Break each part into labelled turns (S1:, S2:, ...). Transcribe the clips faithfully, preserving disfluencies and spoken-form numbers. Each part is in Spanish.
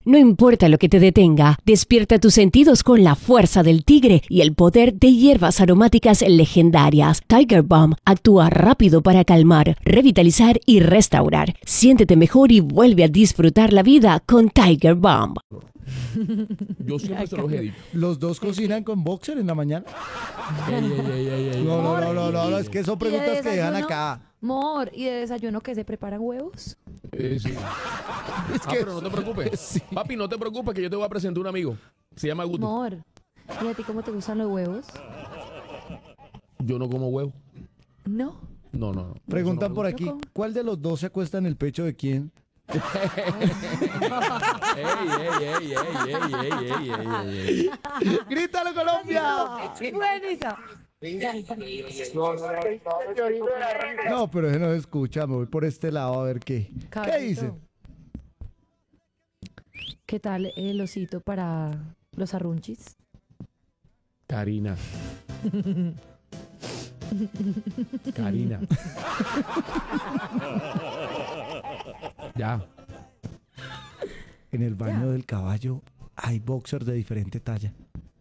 S1: No importa lo que te detenga, despierta tus sentidos con la fuerza del tigre y el poder de hierbas aromáticas legendarias. Tiger Balm actúa rápido para calmar, revitalizar y restaurar. Siéntete mejor y vuelve a disfrutar la vida con Tiger Balm.
S2: Yo siempre se los he dicho.
S3: ¿Los dos cocinan con boxer en la mañana?
S2: Ey, ey, ey, ey, ey.
S3: No, no, no, no, no, no, es que son
S4: ¿Y de
S3: preguntas que dejan
S4: desayuno?
S3: acá.
S4: Mor, ¿y de desayuno que se preparan huevos?
S2: Eh, sí.
S3: Es
S2: Ah,
S3: que
S2: pero no te preocupes.
S3: Sí.
S2: Papi, no te preocupes que yo te voy a presentar un amigo. Se llama Guti.
S4: Mor, ¿y a ti cómo te gustan los huevos?
S2: Yo no como huevo.
S4: No.
S2: No, no, no.
S3: Preguntan por aquí,
S4: Loco.
S3: ¿cuál de los dos se acuesta en el pecho de quién?
S2: Ey, ey, ey, ey, ey, ey, ey, ey, ey.
S3: ¡Grítalo, Colombia!
S4: Buenísimo.
S3: No, pero ese no se escucha, me voy por este lado a ver qué. ¿Qué
S4: Caballito,
S3: dice?
S4: ¿Qué tal el osito para los arrunchis?
S2: Karina. Karina. Ya.
S3: En el baño del caballo hay boxers de diferente talla.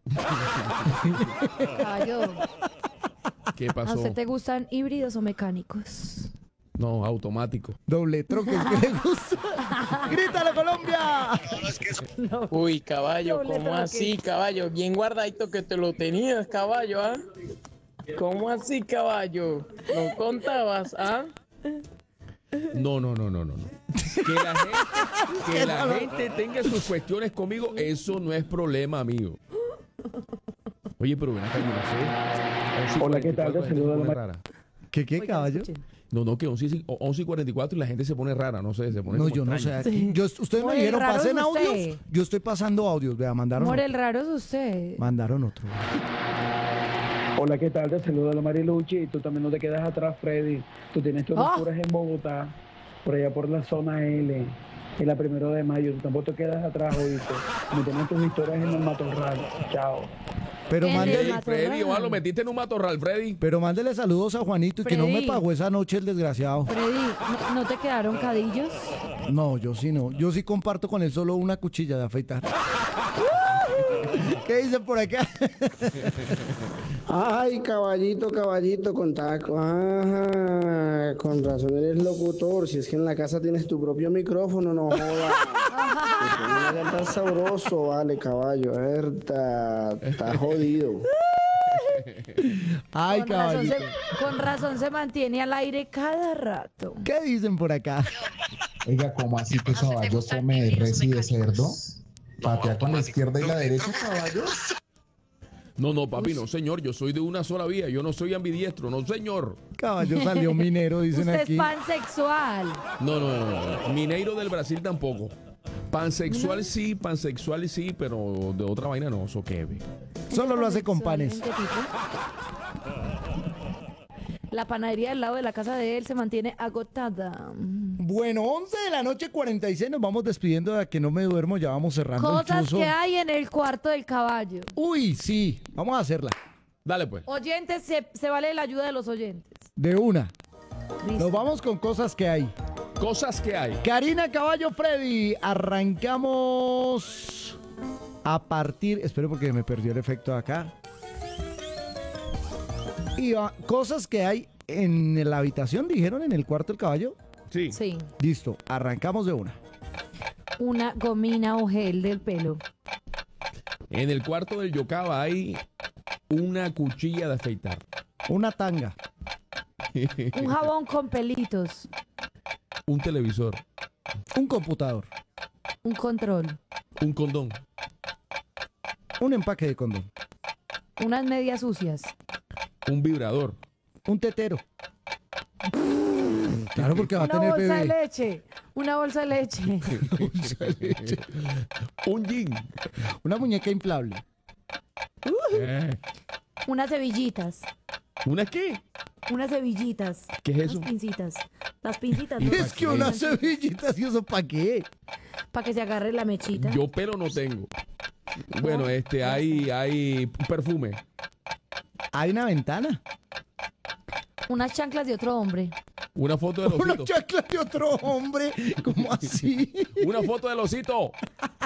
S4: Caballo,
S2: ¿Qué
S4: ¿a
S2: pasó?
S4: usted te gustan híbridos o mecánicos?
S2: No, automático.
S3: Doble troque, es que le gusta. ¡Grítalo, Colombia!
S5: Uy, caballo,
S4: Doble
S5: ¿cómo
S4: troque.
S5: así, caballo? Bien guardadito que te lo tenías, caballo, ¿ah? ¿Cómo así, caballo? ¿No contabas, ah?
S2: No, no, no, no, no, no. Que la gente, que la gente tenga sus cuestiones conmigo, eso no es problema, amigo. Oye, pero ven acá, yo no sé.
S6: Hola, ¿qué tal?
S2: once y cuarenta y cuatro, la gente
S6: Te
S2: se
S6: saludo,
S2: pone
S6: Omar.
S2: rara.
S3: ¿Qué, qué,
S4: Oigan,
S3: caballo?
S4: escuchen.
S2: No, no, que once y- once y cuarenta y cuatro y la gente se pone rara, no sé, se pone
S3: No,
S2: como
S3: yo no sé.
S2: extraña.
S3: Aquí, yo, ustedes me
S4: More,
S3: dijeron,
S4: raro es
S3: pasen
S4: usted.
S3: audios. Yo estoy pasando audios, vea, mandaron
S4: Mor, el
S3: otro.
S4: raro es usted.
S3: Mandaron otro.
S6: Hola, ¿qué tal? Te saluda Mariluchi. Y tú también no te quedas atrás, Freddy. Tú tienes tus
S4: Ah.
S6: locuras en Bogotá, por allá por la zona L, en la primero de mayo. Tú tampoco te quedas atrás, oíste. Me tienes tus historias en el matorral. Chao.
S3: Pero
S4: ¿Qué le
S3: mándele,
S2: Ey,
S4: matorral?
S2: Freddy, ojalá lo metiste en un matorral, Freddy.
S3: pero mándele saludos a Juanito y que no me
S4: Freddy.
S3: pagó esa noche el desgraciado.
S4: Freddy, ¿no, no te quedaron cadillos?
S3: No, yo sí no. Yo sí comparto con él solo una cuchilla de afeitar. ¿Qué dicen por acá?
S7: Ay, caballito, caballito con taco. Ajá, con razón eres locutor. Si es que en la casa tienes tu propio micrófono, no jodas. Te pones a cantar sabroso, vale, caballo. Verdad, está jodido.
S3: Ay,
S4: Con razón,
S3: caballito.
S4: se, con razón se mantiene al aire cada rato.
S3: ¿Qué dicen por acá?
S8: Oiga, ¿cómo así que caballo come de res y de cerdo? ¿Patea con la izquierda y la derecha, caballo?
S2: No, no, papi, no, señor. Yo soy de una sola vía. Yo no soy ambidiestro, no, señor.
S3: Caballo salió minero, dicen
S4: Usted
S3: aquí.
S4: es pansexual.
S2: No, no, no, no. Mineiro del Brasil tampoco. Pansexual sí, pansexual sí, pero de otra vaina no, eso qué. ve.
S3: Solo lo hace con
S4: ¿Pansexual
S3: panes.
S4: en qué tipo? La panadería del lado de la casa de él se mantiene agotada.
S3: Bueno, once de la noche, cuarenta y seis. Nos vamos despidiendo de que no me duermo. Ya vamos cerrando el
S4: Cosas
S3: chuzo.
S4: que hay en el cuarto del caballo.
S3: Uy, sí. Vamos a hacerla.
S2: Dale, pues.
S4: Oyentes, se, se vale la ayuda de los oyentes.
S3: De una.
S4: Listo.
S3: Nos vamos con cosas que hay.
S2: Cosas que hay.
S3: Karina Caballo Freddy, arrancamos a partir, espero porque me perdió el efecto de acá. Y ah, cosas que hay en la habitación, dijeron, en el cuarto del caballo.
S2: Sí.
S4: Sí.
S3: Listo, arrancamos de una.
S4: Una gomina o gel del pelo.
S2: En el cuarto del Yocaba hay una cuchilla de afeitar.
S3: Una tanga,
S4: Un jabón con pelitos.
S2: Un televisor.
S3: un computador,
S4: Un control.
S2: Un condón.
S3: un empaque de condón,
S4: Unas medias sucias.
S2: Un vibrador.
S3: un tetero. Claro, porque va a
S4: Una
S3: tener
S4: bolsa de
S3: bebé.
S4: leche. Una bolsa de leche.
S2: Un jean.
S3: Una muñeca inflable.
S2: Eh,
S4: Unas cebillitas.
S2: ¿Una qué?
S4: Unas cebillitas.
S2: ¿Qué es eso?
S4: Unas pincitas. Las pincitas. ¿no?
S3: Es que unas cebillitas, ¿y eso para qué?
S4: Para que se agarre la mechita.
S2: Yo pelo no tengo. Bueno, este, hay, hay perfume.
S3: Hay una ventana.
S4: Unas chanclas de otro hombre.
S2: Una foto del
S3: Una
S2: osito.
S3: chancla de otro hombre. ¿Cómo así?
S2: Una foto del osito.